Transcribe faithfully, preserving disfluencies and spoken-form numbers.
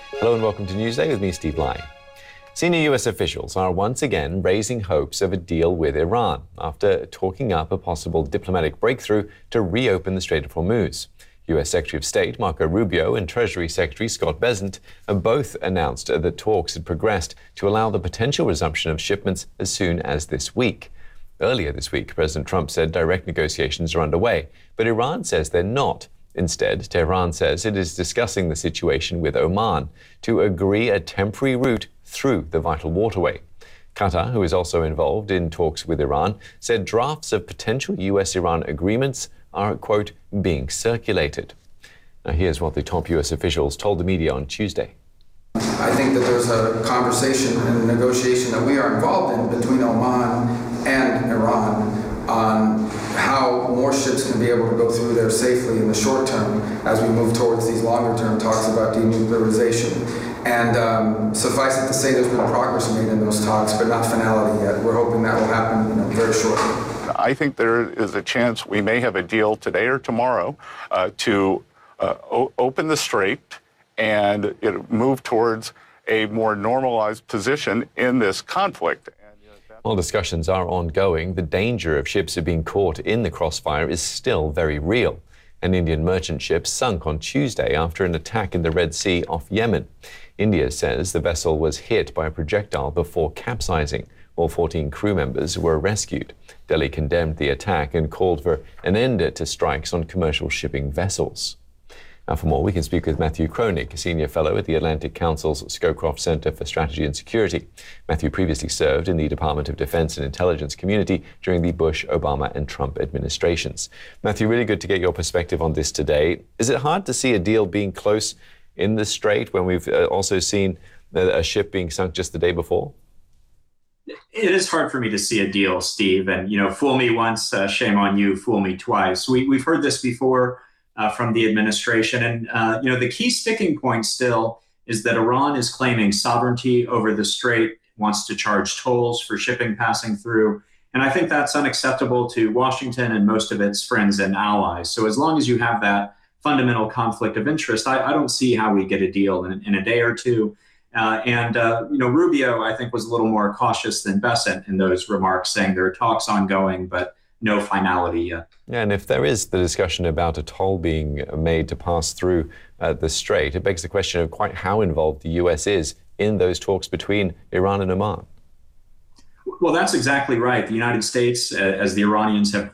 Hello and welcome to Newsday with me, Steve Lai. Senior U S officials are once again raising hopes of a deal with Iran after talking up a possible diplomatic breakthrough to reopen the Strait of Hormuz. U S Secretary of State Marco Rubio and Treasury Secretary Scott Bessent have both announced that talks had progressed to allow the potential resumption of shipments as soon as this week. Earlier this week, President Trump said direct negotiations are underway, but Iran says they're not. Instead, Tehran says it is discussing the situation with Oman to agree a temporary route through the vital waterway. Qatar, who is also involved in talks with Iran, said drafts of potential U S Iran agreements are, quote, being circulated. Now, here's what the top U S officials told the media on Tuesday. I think that there's a conversation and a negotiation that we are involved in between Oman and Iran on how more ships can be able to go through there safely in the short term as we move towards these longer term talks about denuclearization. And um, suffice it to say there's been progress made in those talks, but not finality yet. We're hoping that will happen, you know, very shortly. I think there is a chance we may have a deal today or tomorrow uh, to uh, o- open the strait and it move towards a more normalized position in this conflict. While discussions are ongoing, the danger of ships being caught in the crossfire is still very real. An Indian merchant ship sunk on Tuesday after an attack in the Red Sea off Yemen. India says the vessel was hit by a projectile before capsizing. All fourteen crew members were rescued. Delhi condemned the attack and called for an end to strikes on commercial shipping vessels. Now, for more, we can speak with Matthew Kronig, a senior fellow at the Atlantic Council's Scowcroft Center for Strategy and Security. Matthew previously served in the Department of Defense and Intelligence community during the Bush, Obama, and Trump administrations. Matthew, really good to get your perspective on this today. Is it hard to see a deal being close in the strait when we've also seen a ship being sunk just the day before? It is hard for me to see a deal, Steve. And, you know, fool me once, uh, shame on you, fool me twice. We, we've heard this before. Uh, from the administration. And, uh, you know, the key sticking point still is that Iran is claiming sovereignty over the strait, wants to charge tolls for shipping passing through. And I think that's unacceptable to Washington and most of its friends and allies. So as long as you have that fundamental conflict of interest, I, I don't see how we get a deal in, in a day or two. Uh, and, uh, you know, Rubio, I think, was a little more cautious than Bessent in those remarks, saying there are talks ongoing, but no finality yet. Yeah, and if there is the discussion about a toll being made to pass through uh, the strait, it begs the question of quite how involved the U S is in those talks between Iran and Oman. Well, that's exactly right. The United States, uh, as the Iranians have